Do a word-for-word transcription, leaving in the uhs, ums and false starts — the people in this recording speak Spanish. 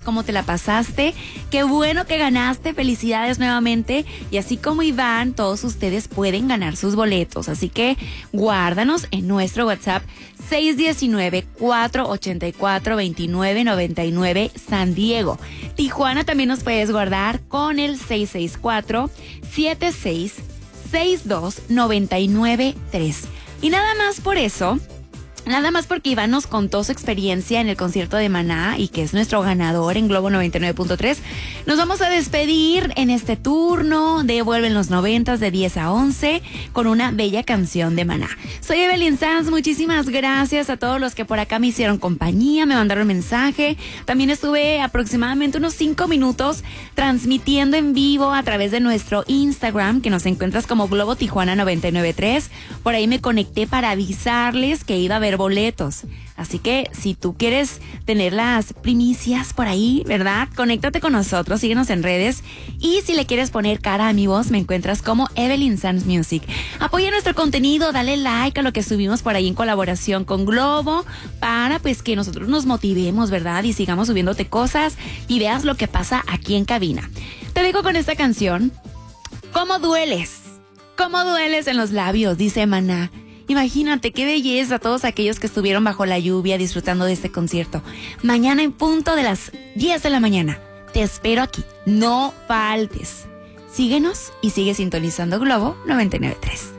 cómo te la pasaste. Qué bueno que ganaste, felicidades nuevamente. Y así como Iván, todos ustedes pueden ganar sus boletos. Así que guárdanos en nuestro WhatsApp seis uno nueve, cuatro ocho cuatro, dos nueve nueve nueve San Diego. Tijuana también nos puedes guardar con el seis seis cuatro, siete seis seis dos nueve nueve tres. Y nada más por eso, nada más porque Iván nos contó su experiencia en el concierto de Maná y que es nuestro ganador en Globo noventa y nueve punto tres, nos vamos a despedir en este turno de Vuelven los noventas de diez a once con una bella canción de Maná. Soy Evelyn Sanz, muchísimas gracias a todos los que por acá me hicieron compañía, me mandaron mensaje. También estuve aproximadamente unos cinco minutos transmitiendo en vivo a través de nuestro Instagram, que nos encuentras como Globo Tijuana noventa y nueve punto tres. Por ahí me conecté para avisarles que iba a haber boletos. Así que si tú quieres tener las primicias por ahí, ¿verdad? Conéctate con nosotros, síguenos en redes. Y si le quieres poner cara a mi voz, me encuentras como Evelyn Sanz Music. Apoya nuestro contenido, dale like a lo que subimos por ahí en colaboración con Globo, para pues que nosotros nos motivemos, ¿verdad? Y sigamos subiéndote cosas y veas lo que pasa aquí en cabina. Te dejo con esta canción. ¿Cómo dueles? ¿Cómo dueles en los labios? Dice Maná. Imagínate qué belleza a todos aquellos que estuvieron bajo la lluvia disfrutando de este concierto. Mañana en punto de las diez de la mañana. Te espero aquí. No faltes. Síguenos y sigue sintonizando Globo noventa y nueve punto tres.